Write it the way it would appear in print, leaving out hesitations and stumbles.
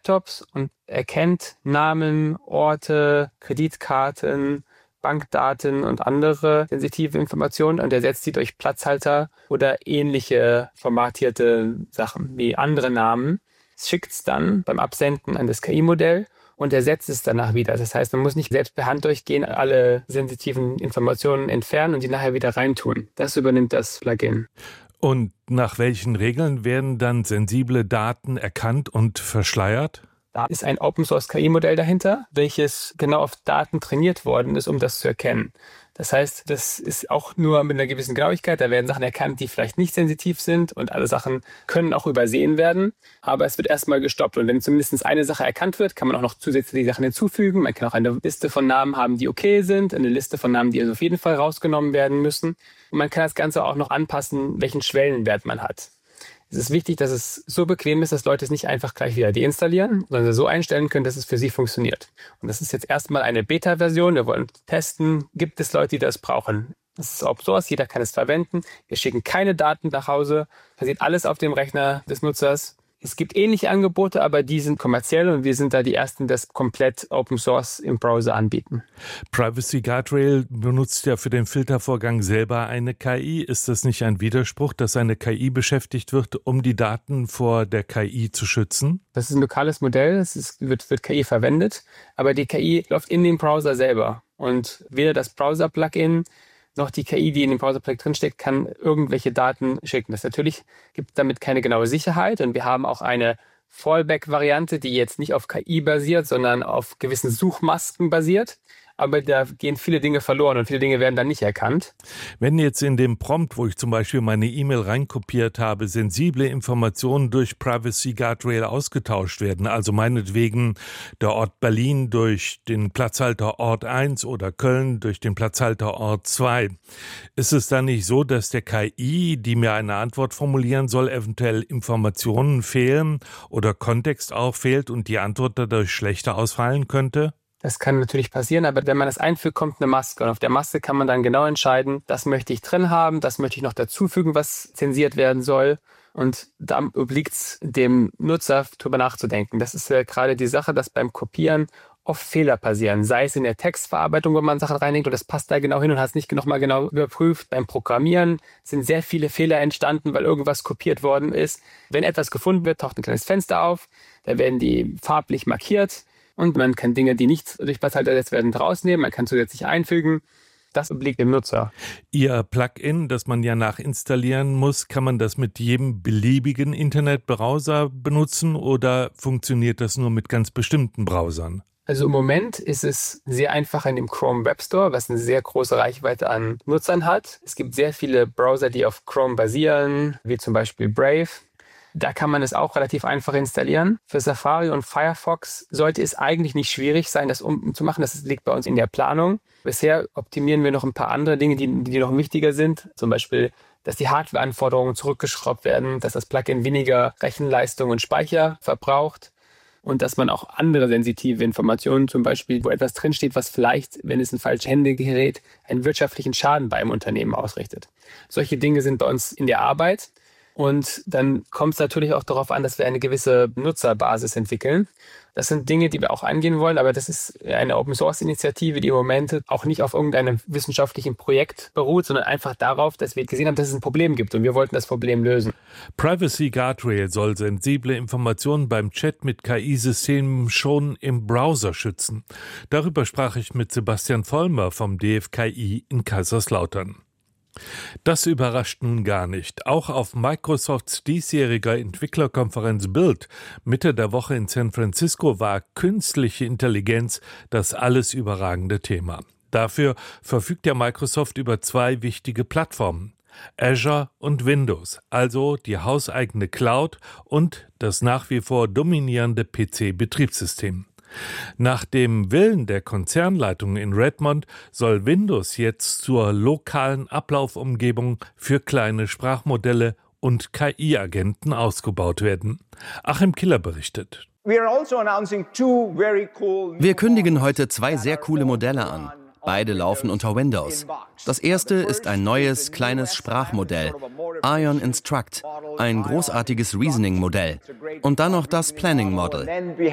Laptops und erkennt Namen, Orte, Kreditkarten, Bankdaten und andere sensitive Informationen und ersetzt sie durch Platzhalter oder ähnliche formatierte Sachen wie andere Namen, schickt es dann beim Absenden an das KI-Modell und ersetzt es danach wieder. Das heißt, man muss nicht selbst per Hand durchgehen, alle sensitiven Informationen entfernen und die nachher wieder reintun. Das übernimmt das Plugin. Und nach welchen Regeln werden dann sensible Daten erkannt und verschleiert? Da ist ein Open-Source-KI-Modell dahinter, welches genau auf Daten trainiert worden ist, um das zu erkennen. Das heißt, das ist auch nur mit einer gewissen Genauigkeit. Da werden Sachen erkannt, die vielleicht nicht sensitiv sind und alle Sachen können auch übersehen werden. Aber es wird erstmal gestoppt. Und wenn zumindest eine Sache erkannt wird, kann man auch noch zusätzliche Sachen hinzufügen. Man kann auch eine Liste von Namen haben, die okay sind, eine Liste von Namen, die also auf jeden Fall rausgenommen werden müssen. Und man kann das Ganze auch noch anpassen, welchen Schwellenwert man hat. Es ist wichtig, dass es so bequem ist, dass Leute es nicht einfach gleich wieder deinstallieren, sondern so einstellen können, dass es für sie funktioniert. Und das ist jetzt erstmal eine Beta-Version. Wir wollen testen, gibt es Leute, die das brauchen. Das ist Open Source, jeder kann es verwenden. Wir schicken keine Daten nach Hause, passiert alles auf dem Rechner des Nutzers. Es gibt ähnliche Angebote, aber die sind kommerziell und wir sind da die Ersten, die das komplett Open Source im Browser anbieten. Privacy Guardrail benutzt ja für den Filtervorgang selber eine KI. Ist das nicht ein Widerspruch, dass eine KI beschäftigt wird, um die Daten vor der KI zu schützen? Das ist ein lokales Modell, wird KI verwendet, aber die KI läuft in dem Browser selber. Und weder das Browser-Plugin noch die KI, die in dem Browser-Projekt drinsteckt, kann irgendwelche Daten schicken. Das natürlich gibt damit keine genaue Sicherheit und wir haben auch eine Fallback-Variante, die jetzt nicht auf KI basiert, sondern auf gewissen Suchmasken basiert. Aber da gehen viele Dinge verloren und viele Dinge werden dann nicht erkannt. Wenn jetzt in dem Prompt, wo ich zum Beispiel meine E-Mail reinkopiert habe, sensible Informationen durch Privacy Guardrail ausgetauscht werden, also meinetwegen der Ort Berlin durch den Platzhalter Ort 1 oder Köln durch den Platzhalter Ort 2, ist es dann nicht so, dass der KI, die mir eine Antwort formulieren soll, eventuell Informationen fehlen oder Kontext auch fehlt und die Antwort dadurch schlechter ausfallen könnte? Das kann natürlich passieren, aber wenn man das einfügt, kommt eine Maske. Und auf der Maske kann man dann genau entscheiden, das möchte ich drin haben, das möchte ich noch dazufügen, was zensiert werden soll. Und da obliegt es dem Nutzer, darüber nachzudenken. Das ist ja gerade die Sache, dass beim Kopieren oft Fehler passieren. Sei es in der Textverarbeitung, wo man Sachen reinlegt und das passt da genau hin und hat es nicht nochmal genau überprüft. Beim Programmieren sind sehr viele Fehler entstanden, weil irgendwas kopiert worden ist. Wenn etwas gefunden wird, taucht ein kleines Fenster auf. Da werden die farblich markiert. Und man kann Dinge, die nicht durch Platzhalter ersetzt werden, rausnehmen. Man kann zusätzlich einfügen. Das obliegt dem Nutzer. Ihr Plugin, das man ja nachinstallieren muss, kann man das mit jedem beliebigen Internetbrowser benutzen oder funktioniert das nur mit ganz bestimmten Browsern? Also im Moment ist es sehr einfach in dem Chrome Web Store, was eine sehr große Reichweite an Nutzern hat. Es gibt sehr viele Browser, die auf Chrome basieren, wie zum Beispiel Brave. Da kann man es auch relativ einfach installieren. Für Safari und Firefox sollte es eigentlich nicht schwierig sein, das umzumachen. Das liegt bei uns in der Planung. Bisher optimieren wir noch ein paar andere Dinge, die noch wichtiger sind. Zum Beispiel, dass die Hardwareanforderungen zurückgeschraubt werden, dass das Plugin weniger Rechenleistung und Speicher verbraucht und dass man auch andere sensitive Informationen, zum Beispiel, wo etwas drinsteht, was vielleicht, wenn es in falsche Hände gerät, einen wirtschaftlichen Schaden beim Unternehmen ausrichtet. Solche Dinge sind bei uns in der Arbeit. Und dann kommt es natürlich auch darauf an, dass wir eine gewisse Nutzerbasis entwickeln. Das sind Dinge, die wir auch angehen wollen, aber das ist eine Open-Source-Initiative, die im Moment auch nicht auf irgendeinem wissenschaftlichen Projekt beruht, sondern einfach darauf, dass wir gesehen haben, dass es ein Problem gibt und wir wollten das Problem lösen. Privacy Guardrail soll sensible Informationen beim Chat mit KI-Systemen schon im Browser schützen. Darüber sprach ich mit Sebastian Vollmer vom DFKI in Kaiserslautern. Das überrascht nun gar nicht. Auch auf Microsofts diesjähriger Entwicklerkonferenz Build Mitte der Woche in San Francisco war künstliche Intelligenz das alles überragende Thema. Dafür verfügt ja Microsoft über 2 wichtige Plattformen: Azure und Windows, also die hauseigene Cloud und das nach wie vor dominierende PC-Betriebssystem. Nach dem Willen der Konzernleitung in Redmond soll Windows jetzt zur lokalen Ablaufumgebung für kleine Sprachmodelle und KI-Agenten ausgebaut werden. Achim Killer berichtet. Wir kündigen heute 2 sehr coole Modelle an. Beide laufen unter Windows. Das erste ist ein neues, kleines Sprachmodell, Ion Instruct, ein großartiges Reasoning-Modell. Und dann noch das Planning Model.